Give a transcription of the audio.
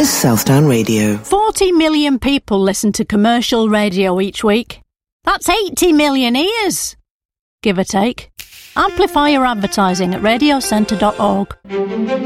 is Southdown Radio. 40 million people listen to commercial radio each week. That's 80 million ears, give or take. Amplify your advertising at radiocentre.org.